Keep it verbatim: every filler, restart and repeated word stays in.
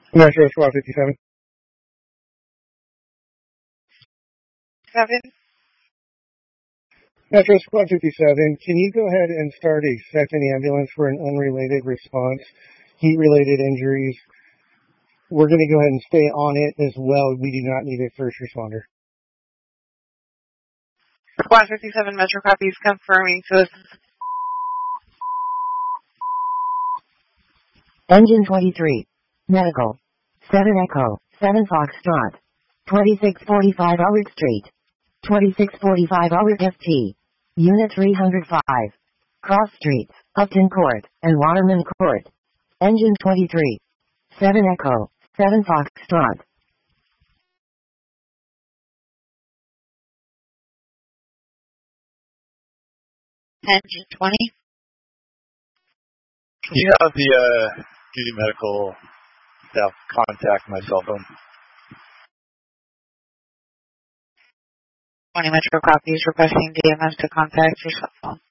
Metro Squad fifty-seven. Seven. Metro Squad fifty-seven, can you go ahead and start a second ambulance for an unrelated response? Heat-related injuries. We're going to go ahead and stay on it as well. We do not need a first responder. Squad fifty-seven Metro copies confirming to us. Engine twenty-three. Medical. seven Echo. seven Foxtrot. twenty-six forty-five Ulrich Street. twenty-six forty-five Ulrich F T. Unit three hundred five. Cross Streets, Upton Court, and Waterman Court. Engine twenty-three. seven Echo. seven Foxtrot. Engine twenty. Can you have the uh, duty medical staff contact my cell phone? twenty Metro copies requesting D M S to contact your cell phone.